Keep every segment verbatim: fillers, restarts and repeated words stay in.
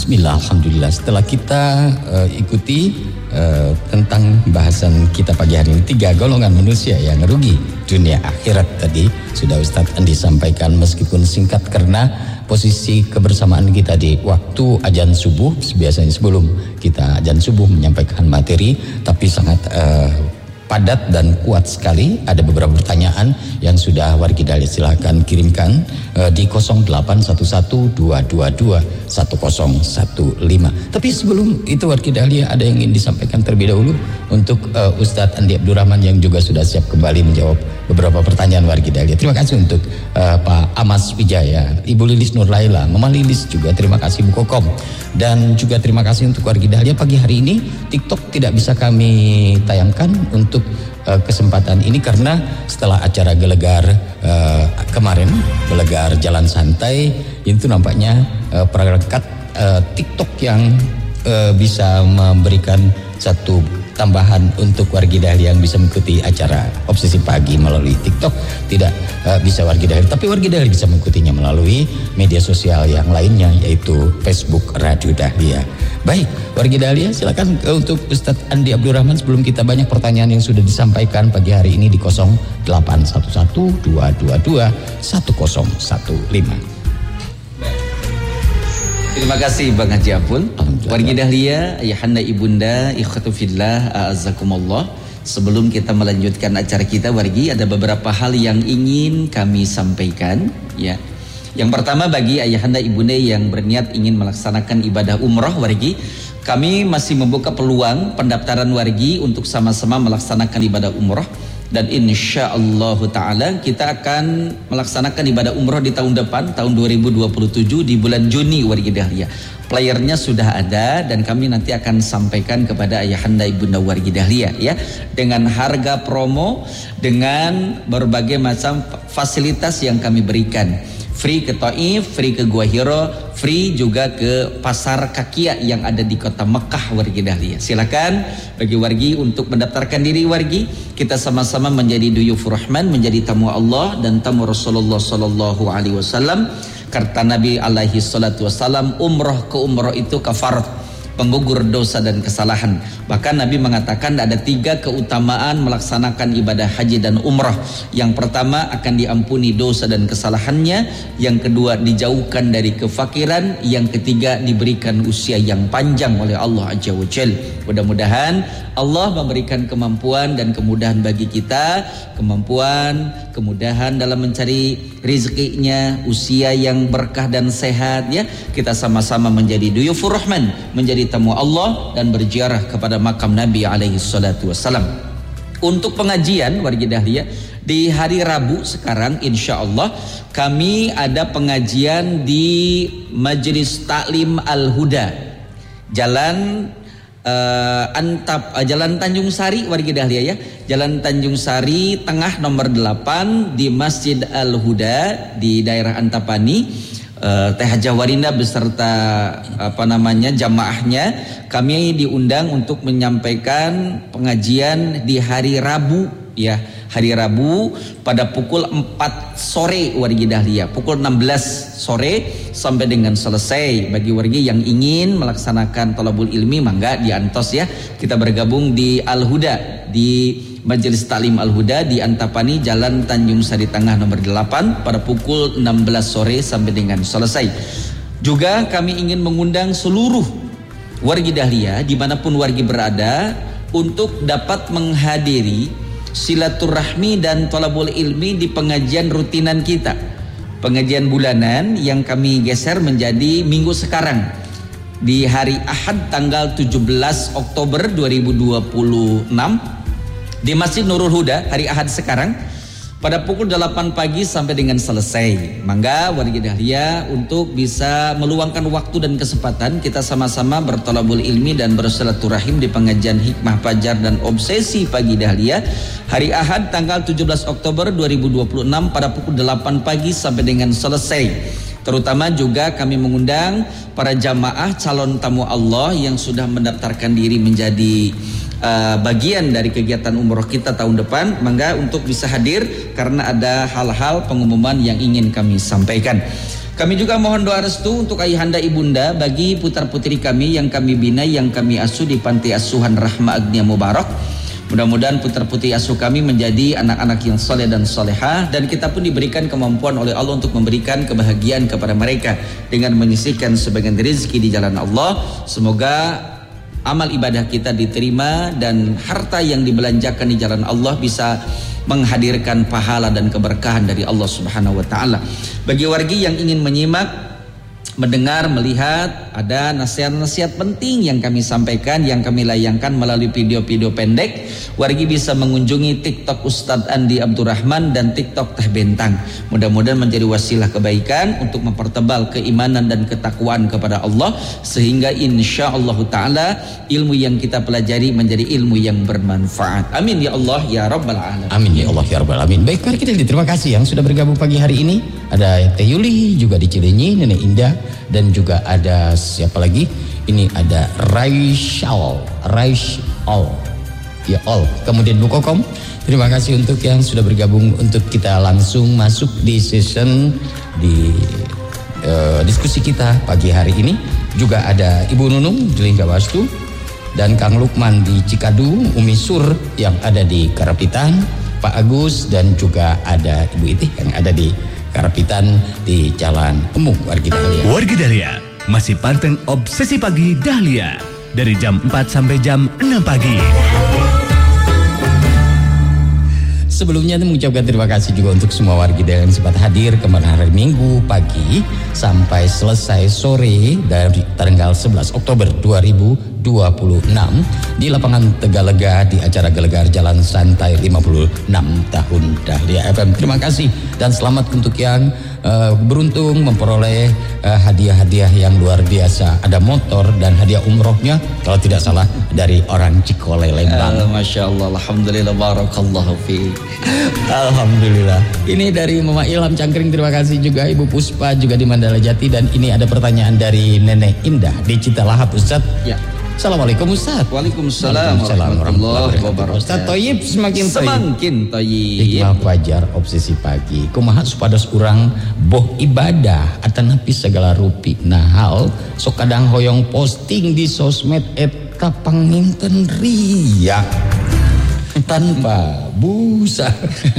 Bismillah, alhamdulillah. Setelah kita uh, ikuti uh, tentang bahasan kita pagi hari ini, tiga golongan manusia yang rugi dunia akhirat tadi sudah Ustadz Andi sampaikan, meskipun singkat karena posisi kebersamaan kita di waktu azan subuh. Biasanya sebelum kita azan subuh menyampaikan materi, tapi sangat uh, padat dan kuat sekali. Ada beberapa pertanyaan yang sudah wargi dahlia silahkan kirimkan uh, di nol delapan satu satu dua dua dua satu nol satu lima. Tapi sebelum itu wargi dahlia ada yang ingin disampaikan terlebih dahulu untuk uh, Ustadz Andi Abdurrahman yang juga sudah siap kembali menjawab beberapa pertanyaan wargi dahlia. Terima kasih untuk uh, Pak Amas Wijaya, Ibu Lilis Nur Laila, Mama Lilis juga terima kasih, Bu Kokom, dan juga terima kasih untuk wargi dahlia. Pagi hari ini TikTok tidak bisa kami tayangkan untuk uh, kesempatan ini karena setelah acara gelegar uh, kemarin, gelegar jalan santai, itu nampaknya uh, perangkat uh, TikTok yang uh, bisa memberikan satu tambahan untuk wargi dahlia yang bisa mengikuti acara Obsesi Pagi melalui TikTok. Tidak uh, bisa wargi dahlia, tapi wargi dahlia bisa mengikutinya melalui media sosial yang lainnya, yaitu Facebook Radio Dahlia. Baik, wargi dahlia silakan uh, untuk Ustadz Andi Abdurrahman sebelum kita banyak pertanyaan yang sudah disampaikan pagi hari ini di nol delapan satu satu dua dua dua satu nol satu lima. Terima kasih Bang Haji Apul. Wargi dahlia, ayahanda ibunda, ikhwatu fillah, a'azzakumullah. Sebelum kita melanjutkan acara kita wargi, ada beberapa hal yang ingin kami sampaikan, ya. Yang pertama, bagi ayahanda ibunda yang berniat ingin melaksanakan ibadah umrah wargi, kami masih membuka peluang pendaftaran wargi untuk sama-sama melaksanakan ibadah umrah. Dan insya Allah ta'ala kita akan melaksanakan ibadah umroh di tahun depan, tahun dua ribu dua puluh tujuh di bulan Juni wargi dahlia. Playernya sudah ada dan kami nanti akan sampaikan kepada ayahanda ibunda wargi dahlia, ya, dengan harga promo, dengan berbagai macam fasilitas yang kami berikan. Free ke Taif, free ke Gua Hiro, free juga ke Pasar Kakia yang ada di kota Mekah wargi dahlia. Silakan bagi wargi untuk mendaftarkan diri wargi. Kita sama-sama menjadi duyufur rahman, menjadi tamu Allah dan tamu Rasulullah sallallahu alaihi wasallam. Kata Nabi alaihi salatu wasallam, umroh ke umroh itu kafarat, penggugur dosa dan kesalahan. Bahkan Nabi mengatakan ada tiga keutamaan melaksanakan ibadah haji dan umrah. Yang pertama, akan diampuni dosa dan kesalahannya. Yang kedua, dijauhkan dari kefakiran. Yang ketiga, diberikan usia yang panjang oleh Allah Azza wa Jal. Mudah-mudahan Allah memberikan kemampuan dan kemudahan bagi kita, kemampuan, kemudahan dalam mencari rezekinya, usia yang berkah dan sehat, ya. Kita sama-sama menjadi duyufur rahman, menjadi tamu Allah dan berziarah kepada makam Nabi alaihi salatu wassalam. Untuk pengajian wargi dahlia di hari Rabu sekarang insya Allah kami ada pengajian di Majelis Taklim Al-Huda, Jalan uh, Antap, uh, Jalan Tanjung Sari wargi dahlia, ya. Jalan Tanjung Sari Tengah nomor delapan di Masjid Al-Huda di daerah Antapani. Uh, Teh Hajah Warinda beserta apa namanya jamaahnya, kami diundang untuk menyampaikan pengajian di hari Rabu, ya, hari Rabu pada pukul empat sore wargi dahlia, pukul enam belas sore sampai dengan selesai. Bagi wargi yang ingin melaksanakan thalabul ilmi, mangga diantos, ya. Kita bergabung di Al-Huda, di Majelis Taklim Al-Huda di Antapani, Jalan Tanjung Sari Tengah nomor delapan pada pukul enam belas sore sampai dengan selesai. Juga kami ingin mengundang seluruh wargi dahlia dimanapun wargi berada untuk dapat menghadiri silaturahmi dan thalabul ilmi di pengajian rutinan kita, pengajian bulanan yang kami geser menjadi minggu sekarang di hari Ahad tanggal tujuh belas Oktober dua ribu dua puluh enam di Masjid Nurul Huda hari Ahad sekarang pada pukul delapan pagi sampai dengan selesai. Mangga wargi dahlia untuk bisa meluangkan waktu dan kesempatan kita sama-sama berthalabul ilmi dan bersilaturahim di pengajian Hikmah Fajar dan Obsesi Pagi Dahlia hari Ahad tanggal tujuh belas Oktober dua ribu dua puluh enam pada pukul delapan pagi sampai dengan selesai. Terutama juga kami mengundang para jamaah calon tamu Allah yang sudah mendaftarkan diri menjadi uh, bagian dari kegiatan umroh kita tahun depan. Mangga untuk bisa hadir karena ada hal-hal pengumuman yang ingin kami sampaikan. Kami juga mohon doa restu untuk ayahanda ibunda bagi putra-putri kami yang kami bina, yang kami asuh di panti asuhan Rahma Agnia Mubarak. Mudah-mudahan putra-putri asuh kami menjadi anak-anak yang soleh dan solehah, dan kita pun diberikan kemampuan oleh Allah untuk memberikan kebahagiaan kepada mereka dengan menyisihkan sebagian rezeki di jalan Allah. Semoga amal ibadah kita diterima dan harta yang dibelanjakan di jalan Allah bisa menghadirkan pahala dan keberkahan dari Allah Subhanahu wa taala. Bagi wargi yang ingin menyimak, mendengar, melihat, ada nasihat-nasihat penting yang kami sampaikan, yang kami layangkan melalui video-video pendek. Wargi bisa mengunjungi TikTok Ustadz Andi Abdurrahman dan TikTok Teh Bentang. Mudah-mudahan menjadi wasilah kebaikan untuk mempertebal keimanan dan ketakwaan kepada Allah, sehingga insya Allah ta'ala ilmu yang kita pelajari menjadi ilmu yang bermanfaat. Amin ya Allah ya Rabbal Alamin. Amin ya Allah ya Rabbal Alamin. Baik, mari kita terima kasih yang sudah bergabung pagi hari ini. Ada Teh Yuli juga di Cilenyi, Nenek Indah, dan juga ada siapa lagi? Ini ada Raishal, Raishal, ya all. Kemudian Bu Kokom. Terima kasih untuk yang sudah bergabung untuk kita langsung masuk di season di uh, diskusi kita pagi hari ini. Juga ada Ibu Nunung di Linggawastu dan Kang Lukman di Cikadu, Umi Sur yang ada di Karapitan, Pak Agus, dan juga ada Ibu Itih yang ada di Karapitan di Jalan Emung. Wargi Dahlia. Wargi Dahlia masih panteng obsesi pagi Dahlia dari jam empat sampai jam enam pagi. Sebelumnya mengucapkan terima kasih juga untuk semua wargi Dahlia yang sempat hadir kemarin hari Minggu pagi sampai selesai sore dari tanggal sebelas Oktober dua ribu dua puluh enam di lapangan Tegalega di acara Gelegar Jalan Santai lima puluh enam tahun Dahlia F M. Terima kasih dan selamat untuk yang uh, beruntung memperoleh uh, hadiah-hadiah yang luar biasa. Ada motor dan hadiah umrohnya kalau tidak salah dari orang Cikole Lembang. Uh, Masya Allah, alhamdulillah, barakallahu fi. Alhamdulillah. Ini dari Mama Ilham Cangkring, terima kasih juga Ibu Puspa juga di Mandala Jati, dan ini ada pertanyaan dari Nenek Indah di Citalahap, Ustaz. Ya. Assalamualaikum Ustaz. Waalaikumsalam warahmatullahi wabarakatuh. Ustaz Toyib semakin toyib. Semakin toyib. Hikmah Fajar obsesi pagi. Kumaha supados urang boh ibadah atanapi segala rupi. Nah hal sok kadang hoyong posting di sosmed eta panginten ria tanpa busa.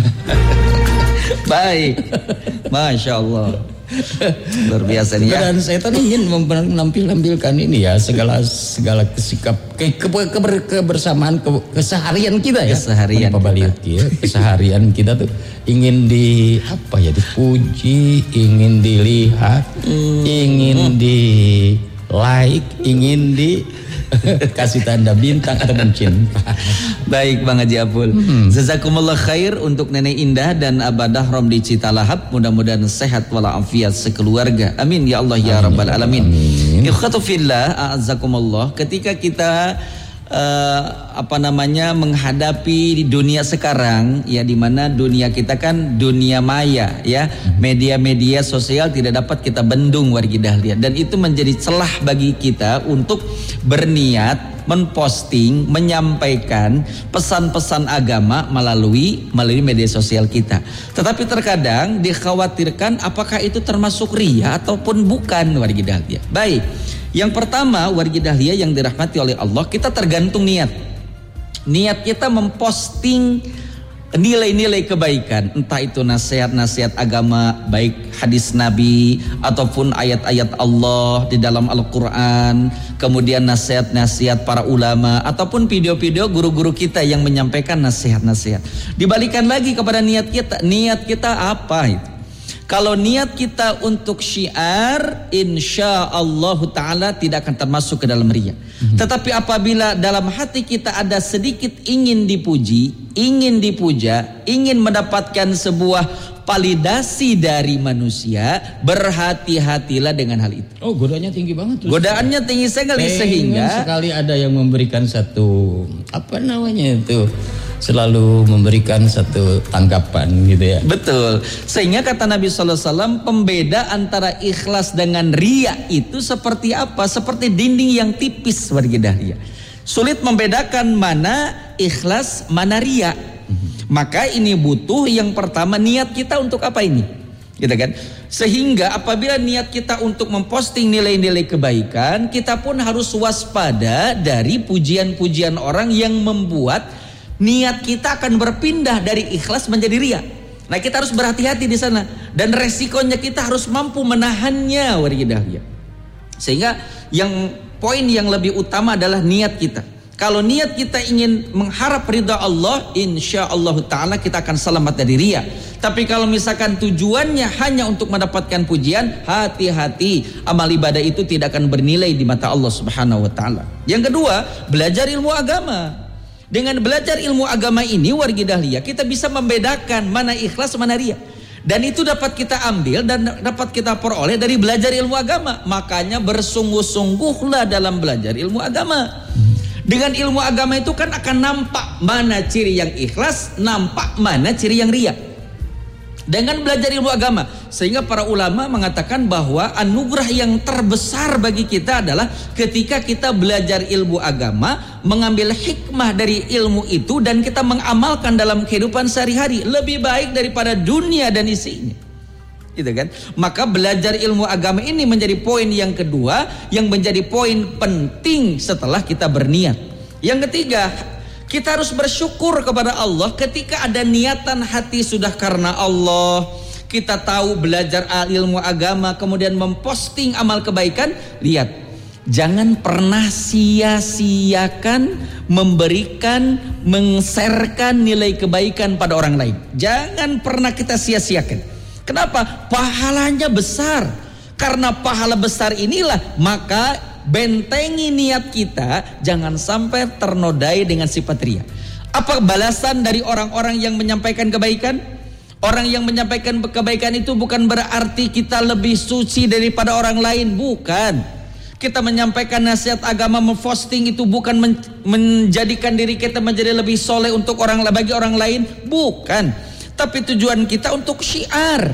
Baik. Masya Allah. Luar biasa nih ya. Dan saya tadi ingin menampil-nampilkan ini ya segala segala sikap ke, ke, ke, kebersamaan ke, keseharian kita ya. Keseharian kita. Ya, keseharian kita tuh ingin di apa ya dipuji, ingin dilihat, hmm. ingin di like, ingin di kasih tanda bintang atau cinta. Baik Bang Haji Apul. Hmm. Jazakumullah khair untuk Nenek Indah dan Abah Dahrom di Citalahap. Mudah-mudahan sehat walafiat sekeluarga. Amin ya Allah ya Rabbal Alamin. Ikhwatu fillah, a'azzakumullah. Ketika kita uh, apa namanya menghadapi di dunia sekarang ya, di mana dunia kita kan dunia maya ya, media-media sosial tidak dapat kita bendung wargi Dahlia, dan itu menjadi celah bagi kita untuk berniat memposting, menyampaikan pesan-pesan agama melalui melalui media sosial kita. Tetapi terkadang dikhawatirkan apakah itu termasuk ria ataupun bukan wargi Dahlia. Baik. Yang pertama wargi Dahlia yang dirahmati oleh Allah, kita tergantung niat. Niat kita memposting nilai-nilai kebaikan, entah itu nasihat-nasihat agama, baik hadis Nabi ataupun ayat-ayat Allah di dalam Al-Quran, kemudian nasihat-nasihat para ulama ataupun video-video guru-guru kita yang menyampaikan nasihat-nasihat. Dibalikan lagi kepada niat kita, niat kita apa itu? Kalau niat kita untuk syiar, insya Allah Ta'ala tidak akan termasuk ke dalam riya. Mm-hmm. Tetapi apabila dalam hati kita ada sedikit ingin dipuji, ingin dipuja, ingin mendapatkan sebuah validasi dari manusia, berhati-hatilah dengan hal itu. Oh, godaannya tinggi banget. Terus. Godaannya tinggi sekali sehingga sekali ada yang memberikan satu apa namanya itu, selalu memberikan satu tanggapan gitu ya. Betul. Sehingga kata Nabi Sallallahu Alaihi Wasallam, pembeda antara ikhlas dengan riya itu seperti apa? Seperti dinding yang tipis wargi Dahlia. Sulit membedakan mana ikhlas, mana riya. Maka ini butuh yang pertama niat kita untuk apa ini? Gitu kan? Sehingga apabila niat kita untuk memposting nilai-nilai kebaikan, kita pun harus waspada dari pujian-pujian orang yang membuat niat kita akan berpindah dari ikhlas menjadi riya. Nah, kita harus berhati-hati di sana, dan resikonya kita harus mampu menahannya, warga dahlia. Sehingga yang poin yang lebih utama adalah niat kita. Kalau niat kita ingin mengharap ridha Allah, insya Allah Ta'ala kita akan selamat dari riya. Tapi kalau misalkan tujuannya hanya untuk mendapatkan pujian, hati-hati, amal ibadah itu tidak akan bernilai di mata Allah Subhanahu Wa Ta'ala. Yang kedua, belajar ilmu agama. Dengan belajar ilmu agama ini, wargi dahlia, kita bisa membedakan mana ikhlas, mana riya. Dan itu dapat kita ambil dan dapat kita peroleh dari belajar ilmu agama. Makanya bersungguh-sungguhlah dalam belajar ilmu agama. Dengan ilmu agama itu kan akan nampak mana ciri yang ikhlas, nampak mana ciri yang riya. Dengan belajar ilmu agama, sehingga para ulama mengatakan bahwa anugerah yang terbesar bagi kita adalah ketika kita belajar ilmu agama, mengambil hikmah dari ilmu itu dan kita mengamalkan dalam kehidupan sehari-hari, lebih baik daripada dunia dan isinya. Gitu kan? Maka belajar ilmu agama ini menjadi poin yang kedua, yang menjadi poin penting setelah kita berniat. Yang ketiga, kita harus bersyukur kepada Allah ketika ada niatan hati sudah karena Allah. Kita tahu belajar ilmu agama, kemudian memposting amal kebaikan. Lihat, jangan pernah sia-siakan memberikan, meng-sharekan nilai kebaikan pada orang lain. Jangan pernah kita sia-siakan. Kenapa? Pahalanya besar. Karena pahala besar inilah, maka bentengi niat kita, jangan sampai ternodai dengan sifat riya. Apa balasan dari orang-orang yang menyampaikan kebaikan? Orang yang menyampaikan kebaikan itu bukan berarti kita lebih suci daripada orang lain, bukan. Kita menyampaikan nasihat agama, memposting itu bukan men- menjadikan diri kita menjadi lebih soleh untuk orang bagi orang lain, bukan. Tapi tujuan kita untuk syiar.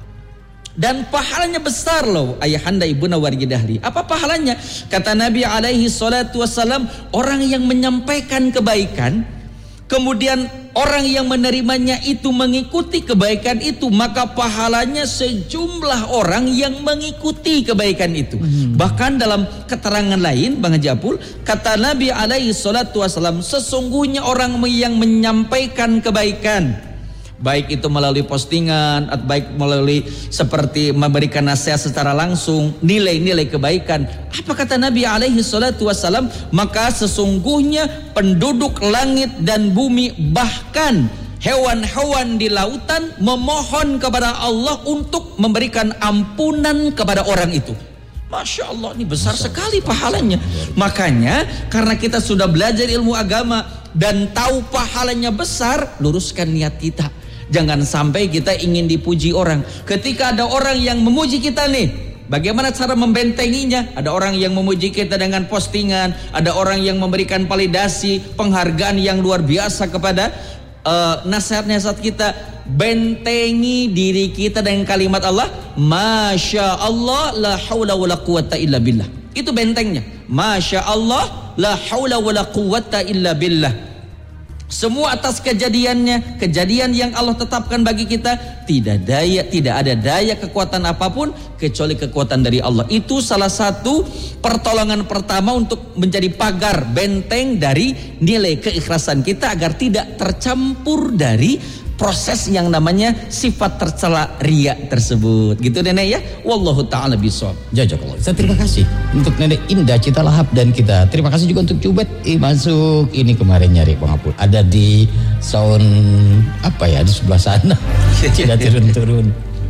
Dan pahalanya besar loh, ayahanda ibunda wargi dahli. Apa pahalanya? Kata Nabi alaihi salatu wassalam, orang yang menyampaikan kebaikan, kemudian orang yang menerimanya itu mengikuti kebaikan itu, maka pahalanya sejumlah orang yang mengikuti kebaikan itu. Hmm. Bahkan dalam keterangan lain, Bang Haji Apul, kata Nabi alaihi salatu wassalam, sesungguhnya orang yang menyampaikan kebaikan, baik itu melalui postingan atau baik melalui seperti memberikan nasihat secara langsung, nilai-nilai kebaikan. Apa kata Nabi alaihi salatu wassalam? Maka sesungguhnya penduduk langit dan bumi, bahkan hewan-hewan di lautan, memohon kepada Allah untuk memberikan ampunan kepada orang itu. Masya Allah, ini besar Masya sekali Allah. Pahalanya. Makanya karena kita sudah belajar ilmu agama dan tahu pahalanya besar, luruskan niat kita. Jangan sampai kita ingin dipuji orang. Ketika ada orang yang memuji kita nih, bagaimana cara membentenginya? Ada orang yang memuji kita dengan postingan, ada orang yang memberikan validasi, penghargaan yang luar biasa kepada uh, nasihat-nasihat kita. Bentengi diri kita dengan kalimat Allah, Masya Allah la hawla wa la quwata illa billah. Itu bentengnya. Masya Allah la hawla wa la quwata illa billah. Semua atas kejadiannya, kejadian yang Allah tetapkan bagi kita, tidak daya, tidak ada daya kekuatan apapun kecuali kekuatan dari Allah. Itu salah satu pertolongan pertama untuk menjadi pagar benteng dari nilai keikhlasan kita agar tidak tercampur dari proses yang namanya sifat tercela riya tersebut. Gitu Nenek ya. Wallahu taala bishawab. Jazakallah. Saya terima kasih untuk Nenek Indah Cita Lahap, dan kita terima kasih juga untuk Cubet eh, masuk ini kemarin nyari Bang Apul. Ada di sound apa ya di sebelah sana. Tidak turun-turun.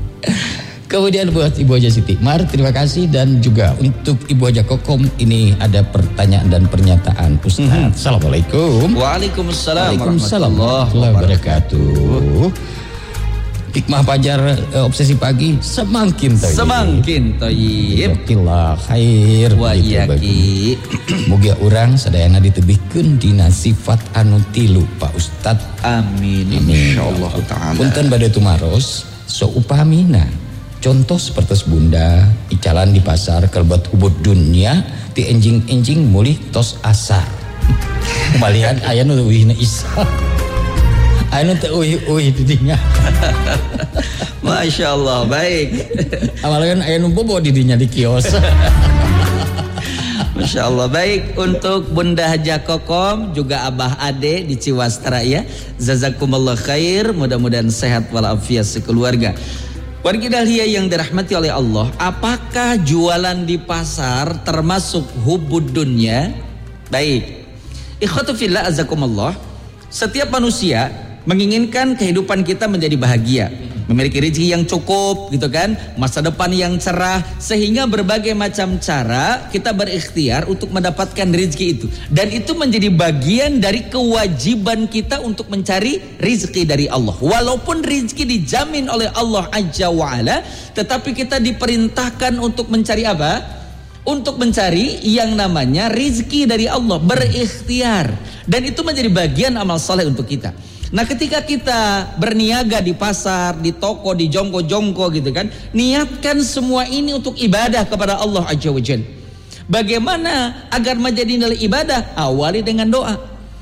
Kemudian buat Ibu Haja Siti Mar, terima kasih. Dan juga untuk Ibu Haja Kokom, ini ada pertanyaan dan pernyataan Ustaz. Mm-hmm. Assalamualaikum. Waalaikumsalam warahmatullahi wabarakatuh. Hikmah Fajar uh, Obsesi Pagi semakin toyib. Semakin toyib. Alhamdulillah khair. Wa iyaki. Mugia urang sadayana ditebihkeun dina sifat anu tilu Pak Ustad. Amin. Insyaallah taala. Punten bade tumaros so upamina. Contoh seperti bunda icalan di pasar kelbat hubud dunia ti enjing-enjing mulih tos asar. Kembalian aya nu leuwihna isa. Anu teh uih-uih didinya. Masya Allah, baik. Awalnya kan aya nu bobo didinya di kios. Masya Allah, baik. Untuk Bunda Haja Kokom, juga Abah Ade di Ciwastra ya. Jazakumullah khair, mudah-mudahan sehat walafiat sekeluarga. Wargi Dahlia yang dirahmati oleh Allah, apakah jualan di pasar termasuk hubud dunya? Baik. Ikhwatu fillah azakumullah, setiap manusia menginginkan kehidupan kita menjadi bahagia, memiliki rezeki yang cukup gitu kan, masa depan yang cerah, sehingga berbagai macam cara kita berikhtiar untuk mendapatkan rezeki itu, dan itu menjadi bagian dari kewajiban kita untuk mencari rezeki dari Allah. Walaupun rezeki dijamin oleh Allah Azza wa Ala, tetapi kita diperintahkan untuk mencari apa? Untuk mencari yang namanya rezeki dari Allah, berikhtiar, dan itu menjadi bagian amal saleh untuk kita. Nah, ketika kita berniaga di pasar, di toko, di jongko-jongko gitu kan, niatkan semua ini untuk ibadah kepada Allah Azza wa Jalla. Bagaimana agar menjadi nilai ibadah? Awali dengan doa.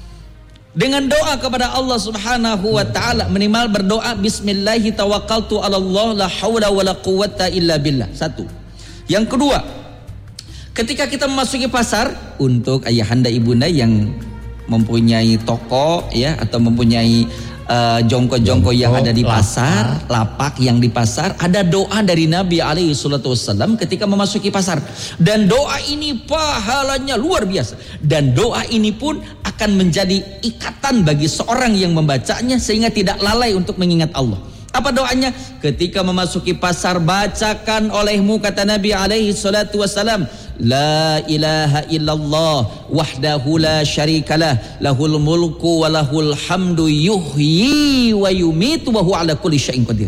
Dengan doa kepada Allah Subhanahu wa taala, minimal berdoa bismillahi tawakkaltu 'ala Allah la haula wala quwwata illa billah. Satu. Yang kedua, ketika kita memasuki pasar, untuk ayahanda ibunda yang mempunyai toko ya, atau mempunyai uh, jongko-jongko yang ada di pasar, lapak yang di pasar, ada doa dari Nabi alaihi salatu wassalam ketika memasuki pasar, dan doa ini pahalanya luar biasa, dan doa ini pun akan menjadi ikatan bagi seorang yang membacanya sehingga tidak lalai untuk mengingat Allah. Apa doanya? Ketika memasuki pasar, bacakan olehmu, kata Nabi alaihi salatu wassalam, la ilaha illallah wahdahu la syarikalah lahul mulku wa lahul hamdu yuhyi wa yumitu wa huwa ala kulli syai'in qadir.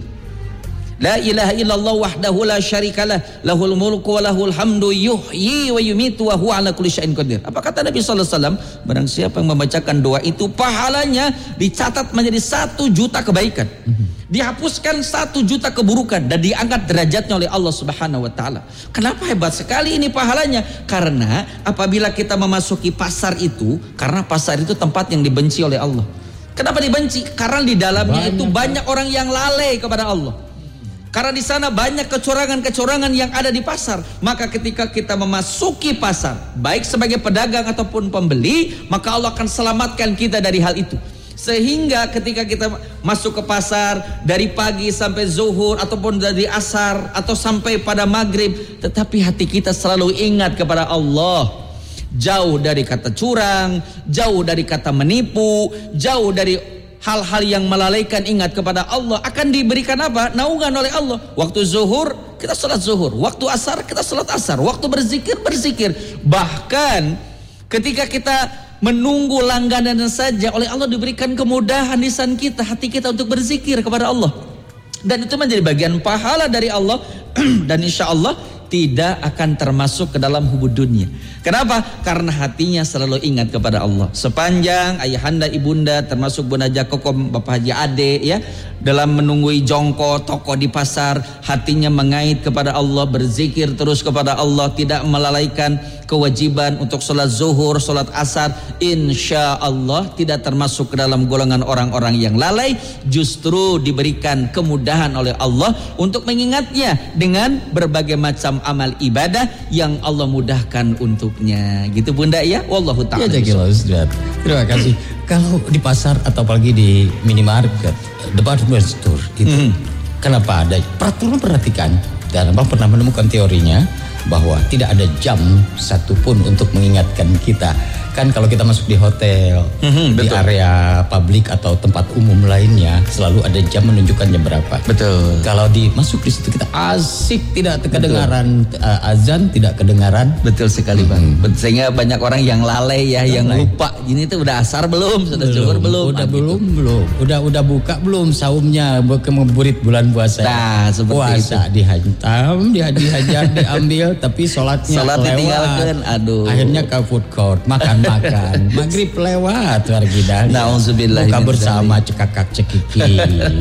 La ilaha illallah wahdahu la syarikalah lahul mulku wa lahul hamdu yuhyi wa yumitu wa huwa ala kulli syai'in qadir. Apa kata Nabi sallallahu alaihi wasallam? Barang siapa yang membacakan doa itu, pahalanya dicatat menjadi satu juta kebaikan, dihapuskan satu juta keburukan, dan diangkat derajatnya oleh Allah Subhanahu wa taala. Kenapa hebat sekali ini pahalanya? Karena apabila kita memasuki pasar itu, karena pasar itu tempat yang dibenci oleh Allah. Kenapa dibenci? Karena di dalamnya banyak, itu banyak orang yang lalai kepada Allah. Karena di sana banyak kecurangan-kecurangan yang ada di pasar. Maka ketika kita memasuki pasar, baik sebagai pedagang ataupun pembeli, maka Allah akan selamatkan kita dari hal itu. Sehingga ketika kita masuk ke pasar, dari pagi sampai zuhur, ataupun dari asar, atau sampai pada maghrib, tetapi hati kita selalu ingat kepada Allah. Jauh dari kata curang, jauh dari kata menipu, jauh dari hal-hal yang melalaikan, ingat kepada Allah, akan diberikan apa? Naungan oleh Allah. Waktu zuhur kita salat zuhur, waktu asar kita salat asar, waktu berzikir berzikir. Bahkan ketika kita menunggu langganan saja, oleh Allah diberikan kemudahan lisan kita, hati kita untuk berzikir kepada Allah. Dan itu menjadi bagian pahala dari Allah. Dan insya Allah tidak akan termasuk ke dalam hubud dunia. Kenapa? Karena hatinya selalu ingat kepada Allah. Sepanjang ayahanda ibunda, termasuk Bunda Haja Kokom, Bapak Haji Ade ya, dalam menunggui jongko toko di pasar, hatinya mengait kepada Allah, berzikir terus kepada Allah, tidak melalaikan kewajiban untuk sholat zuhur, sholat asar, insya Allah tidak termasuk ke dalam golongan orang-orang yang lalai. Justru diberikan kemudahan oleh Allah untuk mengingatnya dengan berbagai macam amal ibadah yang Allah mudahkan untuknya. Gitu Bunda ya. Wallahu ta'ala. Ya, Ustaz. Terima kasih. Kalau di pasar atau apalagi di minimarket, department store itu, hmm. kenapa ada peraturan? Perhatikan, dan Abang pernah menemukan teorinya bahwa tidak ada jam satupun untuk mengingatkan kita. Kan kalau kita masuk di hotel, mm-hmm, di betul. area publik atau tempat umum lainnya, selalu ada jam menunjukkan jam berapa. Betul. Kalau di masuk di situ kita asik, tidak kedengaran uh, azan, tidak kedengaran. Betul sekali Bang. Mm-hmm. Sehingga banyak orang yang lalai ya, yang lalai. Lupa. Ini tuh udah asar belum, sudah zuhur belum. Udah ah, belum, gitu. belum. Udah udah buka belum saumnya, memburit bulan puasa. Nah, seperti puasa itu. Dihantam, dihajar, diambil, tapi sholatnya Sholat lewat. Ditinggalkan, aduh. Akhirnya ke food court, makan makan. Maghrib lewat, wargi dah. Nauzubillah. Buka bersama cekakak cekiki.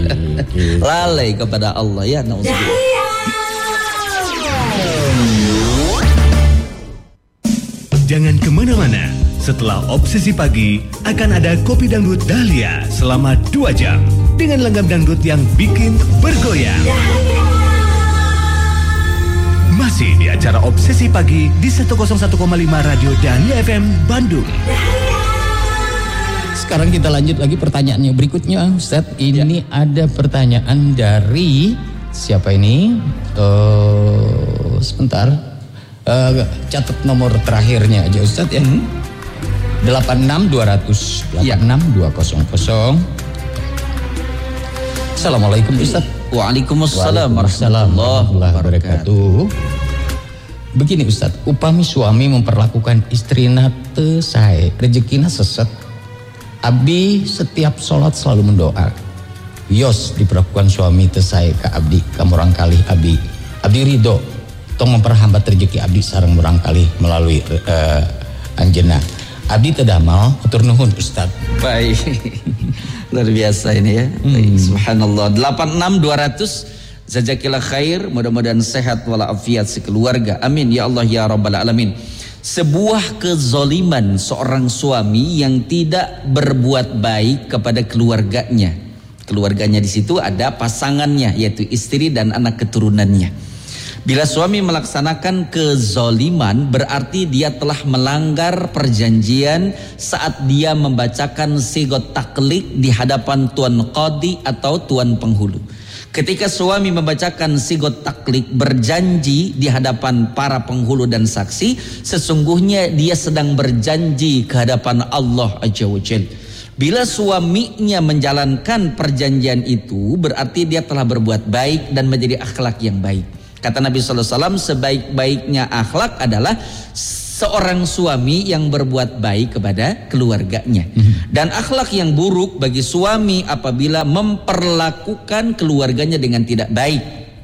Lalai kepada Allah ya. Nauzubillah. Jangan kemana-mana. Setelah Obsesi Pagi akan ada Kopi Dangdut Dahlia selama dua jam dengan langgam dangdut yang bikin bergoyang. Masih di acara Obsesi Pagi di seratus satu koma lima Radio Dahlia F M Bandung. Sekarang kita lanjut lagi pertanyaannya berikutnya, Ustaz. Ini ya. Ada pertanyaan dari siapa ini? Uh, sebentar. Uh, catat nomor terakhirnya aja, Ustaz ya. Hmm. delapan enam dua ratus delapan enam dua nol nol. Assalamualaikum Ustaz. Waalaikumsalam warahmatullahi wabarakatuh. Begini Ustaz, upami suami memperlakukan istrina teu sae, rezekina seset. Abdi setiap sholat selalu mendoa. Yos diperlakukan suami teu sae ka abdi, ka murang kalih abdi. Abdi ridho tong memperhambat rezeki abdi sareng murang kalih melalui uh, anjeunna. Abdi teu damal, atur nuhun Ustaz. Baik. Luar biasa ini ya. Hmm. Subhanallah. delapan enam dua ratus Jazakallah khair, mudah-mudahan sehat walafiat sekeluarga. Amin ya Allah ya rabbal alamin. Sebuah kezoliman seorang suami yang tidak berbuat baik kepada keluarganya. Keluarganya di situ ada pasangannya, yaitu istri dan anak keturunannya. Bila suami melaksanakan kezoliman, berarti dia telah melanggar perjanjian saat dia membacakan sigot taklik di hadapan tuan qadi atau tuan penghulu. Ketika suami membacakan sigot taklik berjanji di hadapan para penghulu dan saksi, sesungguhnya dia sedang berjanji ke hadapan Allah Azza wa Jalla. Bila suaminya menjalankan perjanjian itu, berarti dia telah berbuat baik dan menjadi akhlak yang baik. Kata Nabi sallallahu alaihi wasallam, sebaik-baiknya akhlak adalah seorang suami yang berbuat baik kepada keluarganya. Dan akhlak yang buruk bagi suami apabila memperlakukan keluarganya dengan tidak baik.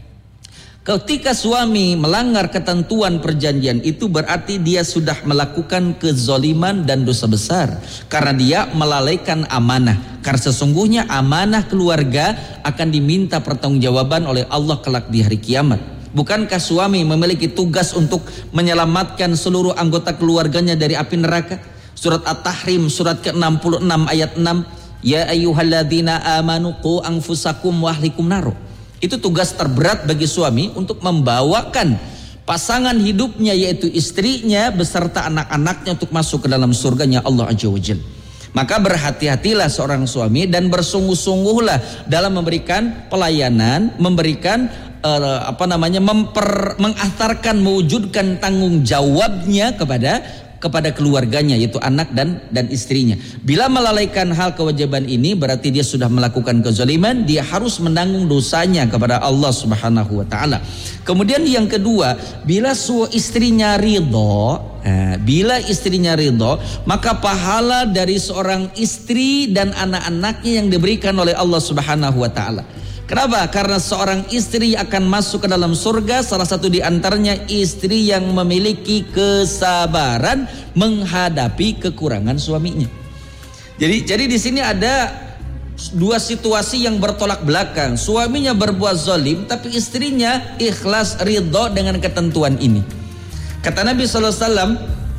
Ketika suami melanggar ketentuan perjanjian itu, berarti dia sudah melakukan kezoliman dan dosa besar, karena dia melalaikan amanah. Karena sesungguhnya amanah keluarga akan diminta pertanggungjawaban oleh Allah kelak di hari kiamat. Bukankah suami memiliki tugas untuk menyelamatkan seluruh anggota keluarganya dari api neraka? Surat At-Tahrim surat ke enam puluh enam ayat enam. Ya ayyuhalladzina amanu qu anfusakum wa ahlikum naro. Itu tugas terberat bagi suami untuk membawakan pasangan hidupnya, yaitu istrinya beserta anak-anaknya untuk masuk ke dalam surganya Allah Azza wa Jalla. Maka berhati-hatilah seorang suami dan bersungguh-sungguhlah dalam memberikan pelayanan, memberikan Uh, apa namanya memper, mengantarkan mewujudkan tanggung jawabnya kepada kepada keluarganya, yaitu anak dan dan istrinya. Bila melalaikan hal kewajiban ini, berarti dia sudah melakukan kezaliman. Dia harus menanggung dosanya kepada Allah Subhanahu wa taala. Kemudian yang kedua, bila su istrinya ridho, eh, bila istrinya ridho, maka pahala dari seorang istri dan anak-anaknya yang diberikan oleh Allah Subhanahu wa taala. Kenapa? Karena seorang istri akan masuk ke dalam surga, salah satu di antaranya istri yang memiliki kesabaran menghadapi kekurangan suaminya. Jadi jadi di sini ada dua situasi yang bertolak belakang. Suaminya berbuat zalim, tapi istrinya ikhlas ridho dengan ketentuan ini. Kata Nabi sallallahu alaihi wasallam,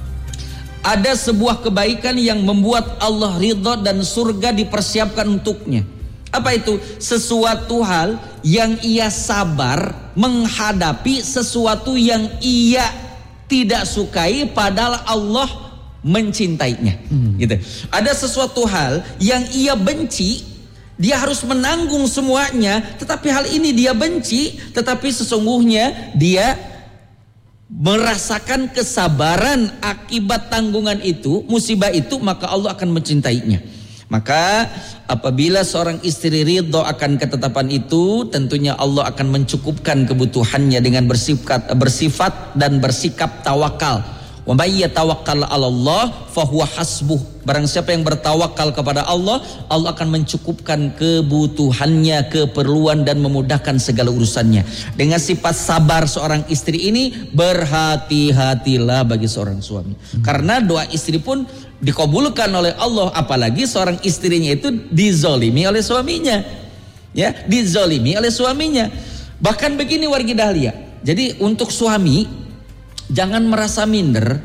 ada sebuah kebaikan yang membuat Allah ridho dan surga dipersiapkan untuknya. Apa itu? Sesuatu hal yang ia sabar menghadapi sesuatu yang ia tidak sukai padahal Allah mencintainya. Hmm. Gitu. Ada sesuatu hal yang ia benci, dia harus menanggung semuanya, tetapi hal ini dia benci, tetapi sesungguhnya dia merasakan kesabaran akibat tanggungan itu, musibah itu, maka Allah akan mencintainya. Maka apabila seorang istri ridho akan ketetapan itu, tentunya Allah akan mencukupkan kebutuhannya dengan bersifat, bersifat dan bersikap tawakal. Wa may yatawakkal 'ala Allah fahuwa hasbuh. Barang siapa yang bertawakal kepada Allah, Allah akan mencukupkan kebutuhannya, keperluan dan memudahkan segala urusannya. Dengan sifat sabar seorang istri ini, berhati-hatilah bagi seorang suami. Hmm. Karena doa istri pun dikabulkan oleh Allah, apalagi seorang istrinya itu dizolimi oleh suaminya, ya, dizolimi oleh suaminya. Bahkan begini wargi Dahlia, jadi untuk suami jangan merasa minder,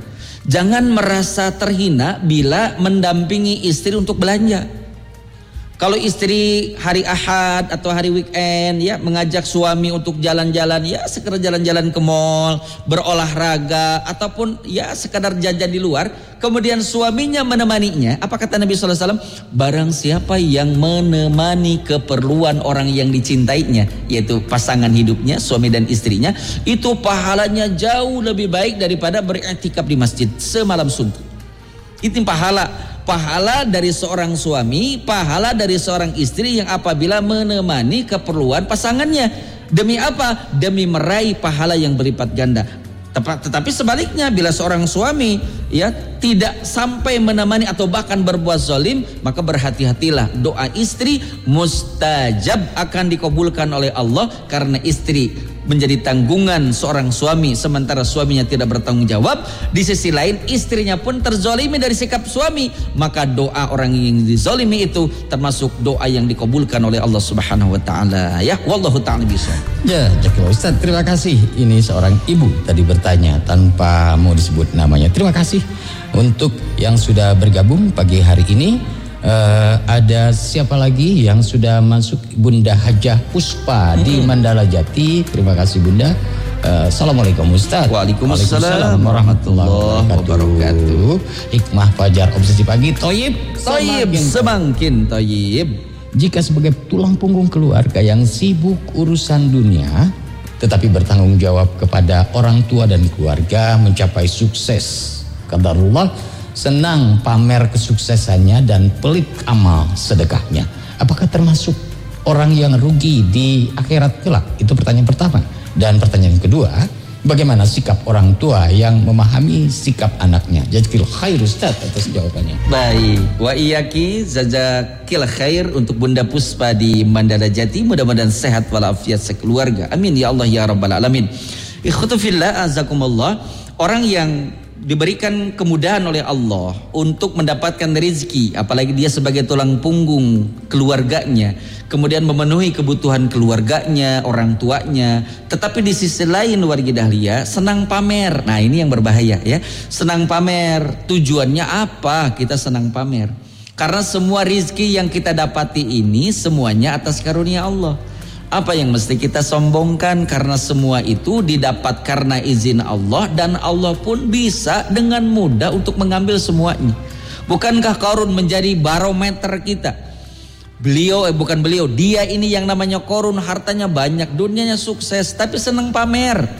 Jangan merasa terhina bila mendampingi istri untuk belanja. Kalau istri hari Ahad atau hari weekend ya mengajak suami untuk jalan-jalan, ya sekedar jalan-jalan ke mall, berolahraga ataupun ya sekadar jajan di luar, kemudian suaminya menemaninya, apa kata Nabi sallallahu alaihi wasallam? Barang siapa yang menemani keperluan orang yang dicintainya, yaitu pasangan hidupnya, suami dan istrinya, itu pahalanya jauh lebih baik daripada beriktikaf di masjid semalam suntuk. Itu pahala. Pahala dari seorang suami, pahala dari seorang istri yang apabila menemani keperluan pasangannya. Demi apa? Demi meraih pahala yang berlipat ganda. Tetapi sebaliknya, bila seorang suami ya tidak sampai menemani atau bahkan berbuat zalim, maka berhati-hatilah, doa istri mustajab akan dikabulkan oleh Allah, karena istri menjadi tanggungan seorang suami sementara suaminya tidak bertanggung jawab. Di sisi lain istrinya pun terzalimi dari sikap suami, maka doa orang yang dizalimi itu termasuk doa yang dikabulkan oleh Allah Subhanahu wa taala. Ya, wallahu taala bisawab. Ya, Jazakallah Ustaz, terima kasih. Ini seorang ibu tadi bertanya tanpa mau disebut namanya. Terima kasih untuk yang sudah bergabung pagi hari ini. Uh, ada siapa lagi yang sudah masuk? Bunda Hajah Puspa di Mandala Jati. Terima kasih Bunda. Uh, Assalamualaikum Ustaz. Waalaikumsalam warahmatullahi wabarakatuh. Hikmah Fajar Obsesi Pagi. Toyib, toyib semakin toyib. Jika sebagai tulang punggung keluarga yang sibuk urusan dunia, tetapi bertanggung jawab kepada orang tua dan keluarga mencapai sukses, qadarullah, senang pamer kesuksesannya dan pelit amal sedekahnya, apakah termasuk orang yang rugi di akhirat kelak? Itu pertanyaan pertama. Dan pertanyaan kedua, bagaimana sikap orang tua yang memahami sikap anaknya? Jazakil khair Ustaz atas jawabannya. Baik, wa iyaki jazakil khair untuk Bunda Puspa di Mandala Jati, mudah-mudahan sehat walafiat sekeluarga. Amin ya Allah ya rabbal alamin. Ikhwatu fillah azakumullah, orang yang diberikan kemudahan oleh Allah untuk mendapatkan rezeki, apalagi dia sebagai tulang punggung keluarganya, kemudian memenuhi kebutuhan keluarganya, orang tuanya, tetapi di sisi lain warga dahlia senang pamer. Nah ini yang berbahaya ya, senang pamer. Tujuannya apa kita senang pamer? Karena semua rezeki yang kita dapati ini semuanya atas karunia Allah. Apa yang mesti kita sombongkan? Karena semua itu didapat karena izin Allah, dan Allah pun bisa dengan mudah untuk mengambil semuanya. Bukankah Qarun menjadi barometer kita? Beliau, eh bukan beliau, dia ini yang namanya Qarun, hartanya banyak, dunianya sukses, tapi senang pamer.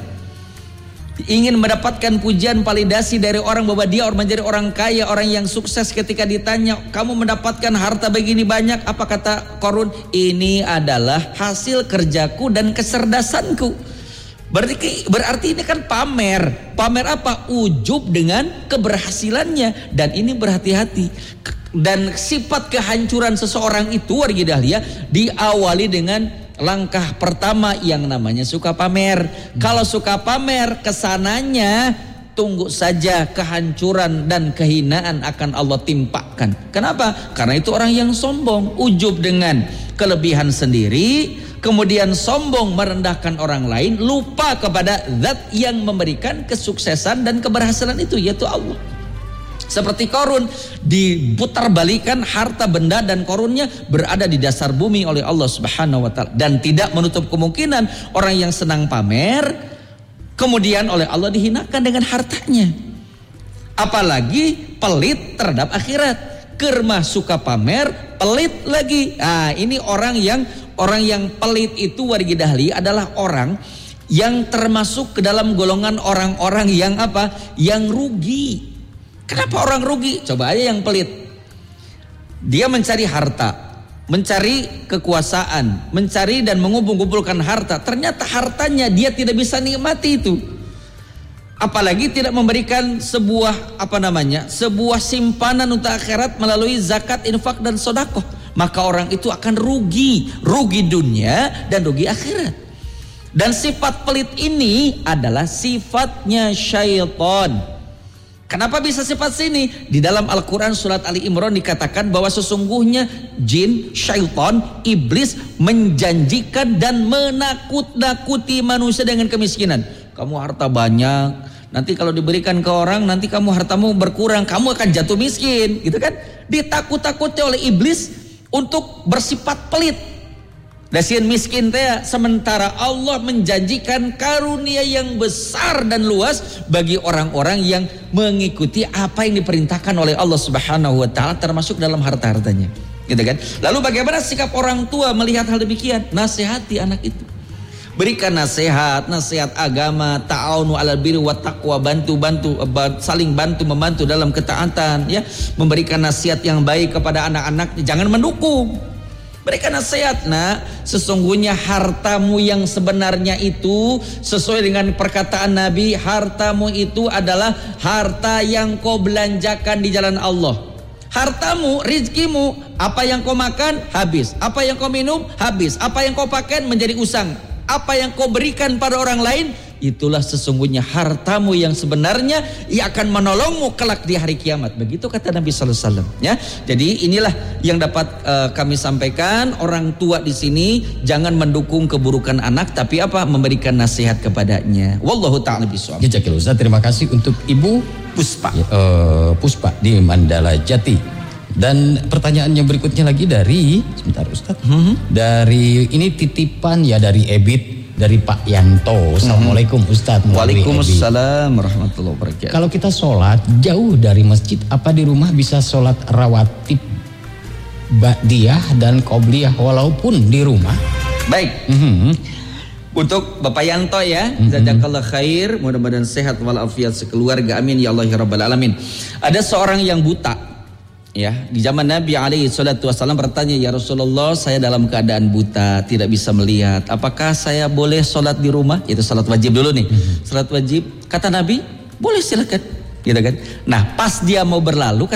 Ingin mendapatkan pujian validasi dari orang bahwa dia menjadi orang kaya, orang yang sukses. Ketika ditanya, kamu mendapatkan harta begini banyak, apa kata Qarun? Ini adalah hasil kerjaku dan kecerdasanku. Berarti, berarti ini kan pamer. Pamer apa? Ujub dengan keberhasilannya. Dan ini berhati-hati. Dan sifat kehancuran seseorang itu warga dahlia diawali dengan langkah pertama yang namanya suka pamer. Hmm. Kalau suka pamer, kesananya tunggu saja kehancuran dan kehinaan akan Allah timpakan. Kenapa? Karena itu orang yang sombong, ujub dengan kelebihan sendiri, kemudian sombong merendahkan orang lain, lupa kepada zat yang memberikan kesuksesan dan keberhasilan itu, yaitu Allah. Seperti Qarun, diputar balikan harta benda dan Qarunnya berada di dasar bumi oleh Allah Subhanahu wa taala, dan tidak menutup kemungkinan orang yang senang pamer kemudian oleh Allah dihinakan dengan hartanya. Apalagi pelit terhadap akhirat, kermah suka pamer, pelit lagi. Ah, ini orang yang orang yang pelit itu wargi dahli adalah orang yang termasuk ke dalam golongan orang-orang yang apa? Yang rugi. Kenapa orang rugi? Coba aja yang pelit. Dia mencari harta, mencari kekuasaan, mencari dan mengumpul-kumpulkan harta. Ternyata hartanya dia tidak bisa nikmati itu. Apalagi tidak memberikan sebuah apa namanya? Sebuah simpanan untuk akhirat melalui zakat, infak dan sedekah. Maka orang itu akan rugi, rugi dunia dan rugi akhirat. Dan sifat pelit ini adalah sifatnya syaitan. Kenapa bisa sifat sini? Di dalam Al-Quran surat Ali Imran dikatakan bahwa sesungguhnya jin, syaitan, iblis menjanjikan dan menakut-nakuti manusia dengan kemiskinan. Kamu harta banyak, Nanti kalau diberikan ke orang, nanti kamu hartamu berkurang, kamu akan jatuh miskin, gitu kan? Ditakut-takuti oleh iblis untuk bersifat pelit. Dasieun miskin teh, sementara Allah menjanjikan karunia yang besar dan luas bagi orang-orang yang mengikuti apa yang diperintahkan oleh Allah Subhanahu wa taala, termasuk dalam harta-hartanya. Gitu kan? Lalu bagaimana sikap orang tua melihat hal demikian? Nasihati anak itu. Berikan nasihat, nasihat agama, ta'awunu 'alal birri wat taqwa, bantu-bantu, saling bantu membantu dalam ketaatan, ya. Memberikan nasihat yang baik kepada anak-anak, jangan mendukung. Berikan nasihat, nak, sesungguhnya hartamu yang sebenarnya itu sesuai dengan perkataan Nabi, hartamu itu adalah harta yang kau belanjakan di jalan Allah. Hartamu, rizkimu, apa yang kau makan habis, apa yang kau minum habis, apa yang kau pakai menjadi usang, apa yang kau berikan pada orang lain, itulah sesungguhnya hartamu yang sebenarnya, ia akan menolongmu kelak di hari kiamat. Begitu kata Nabi sallallahu alaihi wasallam, ya. Jadi inilah yang dapat uh, kami sampaikan. Orang tua di sini jangan mendukung keburukan anak, tapi apa? Memberikan nasihat kepadanya. Wallahu ta'ala bishawab. Jazakallahu Ustaz, terima kasih untuk Ibu Puspa. Ya, uh, Puspa di Mandala Jati. Dan pertanyaan yang berikutnya lagi dari sebentar Ustaz. Mm-hmm. Dari ini titipan ya dari Ebit. Dari Pak Yanto. Assalamualaikum Ustaz. Waalaikumsalam warahmatullahi wabarakatuh. Kalau kita sholat jauh dari masjid, apa di rumah bisa sholat rawatib ba'diyah dan qobliyah walaupun di rumah? Baik. Mm-hmm. Untuk Bapak Yanto ya, mm-hmm. jazakallah khair, mudah-mudahan sehat walafiat sekeluarga, amin ya Allah ya rabbal alamin. Ada seorang yang buta. Ya, di zaman Nabi alaihi salatu wasallam bertanya, ya Rasulullah, saya dalam keadaan buta, tidak bisa melihat. Apakah saya boleh sholat di rumah? Itu sholat wajib dulu nih. Sholat wajib. Kata Nabi, boleh silakan. Gitu kan? Nah, pas dia mau berlalu,